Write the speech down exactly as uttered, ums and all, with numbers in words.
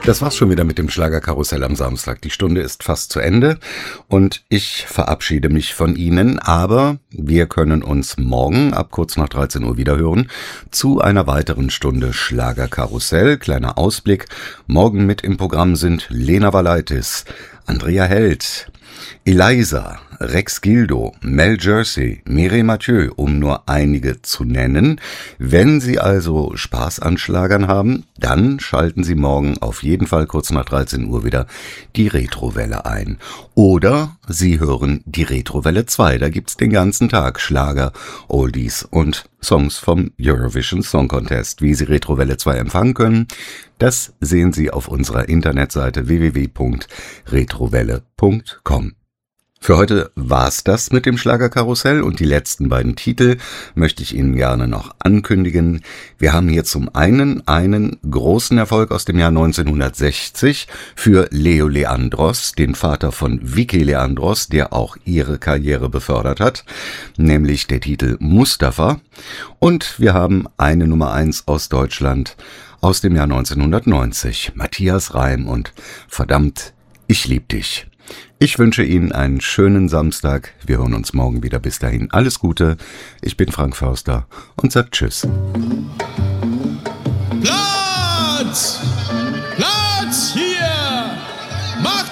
Das war's schon wieder mit dem Schlagerkarussell am Samstag. Die Stunde ist fast zu Ende und ich verabschiede mich von Ihnen, aber wir können uns morgen ab kurz nach dreizehn Uhr wieder hören zu einer weiteren Stunde Schlagerkarussell. Kleiner Ausblick. Morgen mit im Programm sind Lena Valaitis, Andrea Held, Eliza, Rex Gildo, Mel Jersey, Mireille Mathieu, um nur einige zu nennen. Wenn Sie also Spaß an Schlagern haben, dann schalten Sie morgen auf jeden Fall kurz nach dreizehn Uhr wieder die Retrowelle ein. Oder Sie hören die Retrowelle zwei, da gibt's den ganzen Tag Schlager, Oldies und Songs vom Eurovision Song Contest. Wie Sie Retrowelle zwei empfangen können, das sehen Sie auf unserer Internetseite w w w punkt retrowelle punkt com. Für heute war's das mit dem Schlagerkarussell und die letzten beiden Titel möchte ich Ihnen gerne noch ankündigen. Wir haben hier zum einen einen großen Erfolg aus dem Jahr neunzehnhundertsechzig für Leo Leandros, den Vater von Vicky Leandros, der auch ihre Karriere befördert hat, nämlich der Titel Mustafa. Und wir haben eine Nummer eins aus Deutschland aus dem Jahr neunzehnhundertneunzig, Matthias Reim und Verdammt, ich lieb dich. Ich wünsche Ihnen einen schönen Samstag. Wir hören uns morgen wieder. Bis dahin alles Gute. Ich bin Frank Förster und sage Tschüss. Platz!